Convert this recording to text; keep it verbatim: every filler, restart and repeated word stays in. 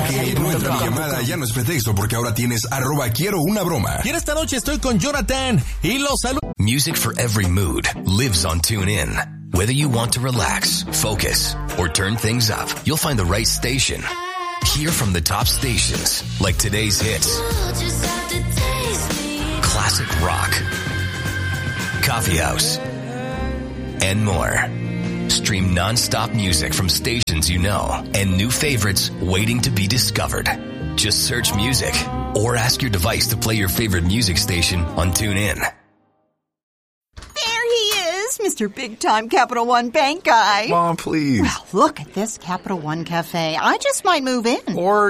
que no entra mi llamada ya no es pretexto porque ahora tienes arroba quiero una broma. Y esta noche estoy con Jonathan y los saludo. Music for every mood lives on TuneIn. Whether you want to relax, focus, or turn things up, you'll find the right station. Hear from the top stations like today's hits, classic rock, coffee house, and more. Stream non-stop music from stations you know and new favorites waiting to be discovered. Just search music or ask your device to play your favorite music station on TuneIn. There he is, Mister Big Time Capital One Bank guy. Mom, please. Well, look at this Capital One cafe. I just might move in. Or